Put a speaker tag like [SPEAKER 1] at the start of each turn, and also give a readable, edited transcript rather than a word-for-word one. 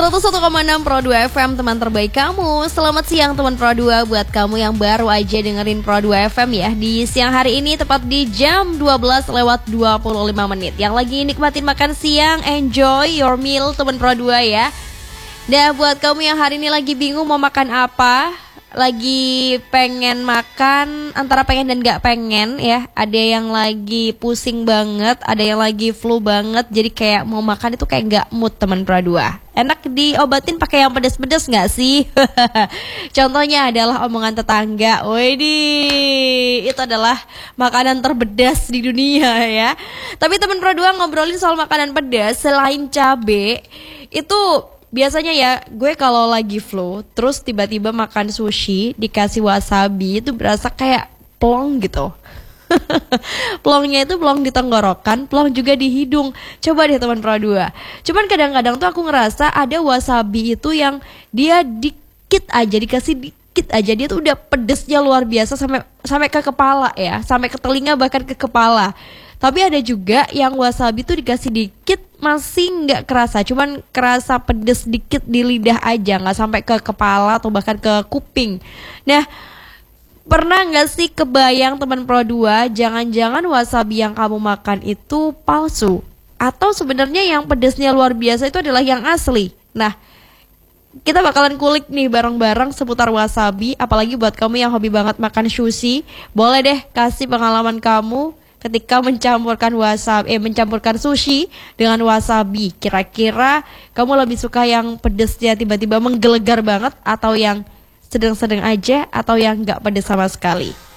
[SPEAKER 1] 101,6 Pro 2 FM, teman terbaik kamu. Selamat siang teman Pro 2. Buat kamu yang baru aja dengerin Pro 2 FM ya, di siang hari ini tepat di jam 12:25 menit. Yang lagi nikmatin makan siang, enjoy your meal teman Pro 2 ya. Dan buat kamu yang hari ini lagi bingung mau makan apa, lagi pengen makan antara pengen dan gak pengen ya, ada yang lagi pusing banget, ada yang lagi flu banget, jadi kayak mau makan itu kayak gak mood teman Pro 2. Enak diobatin pakai yang pedas-pedas gak sih? Contohnya adalah omongan tetangga. Widih, itu adalah makanan terpedas di dunia ya. Tapi teman Pro 2 ngobrolin soal makanan pedas selain cabe, itu biasanya ya, gue kalau lagi flu terus tiba-tiba makan sushi dikasih wasabi, itu berasa kayak plong gitu. Plongnya itu plong di tenggorokan, plong juga di hidung. Coba deh teman Pro 2. Cuman kadang-kadang tuh aku ngerasa ada wasabi itu yang dia dikit aja, dikasih dikit aja, dia tuh udah pedesnya luar biasa sampai ke kepala ya, sampai ke telinga bahkan ke kepala. Tapi ada juga yang wasabi tuh dikasih dikit masih nggak kerasa, cuman kerasa pedes dikit di lidah aja, nggak sampai ke kepala atau bahkan ke kuping. Nah, pernah nggak sih kebayang teman Pro 2, jangan-jangan wasabi yang kamu makan itu palsu? Atau sebenarnya yang pedesnya luar biasa itu adalah yang asli? Nah, kita bakalan kulik nih bareng-bareng seputar wasabi. Apalagi buat kamu yang hobi banget makan sushi, boleh deh kasih pengalaman kamu ketika mencampurkan sushi dengan wasabi. Kira-kira kamu lebih suka yang pedesnya tiba-tiba menggelegar banget, atau yang sedang-sedang aja, atau yang nggak pedes sama sekali?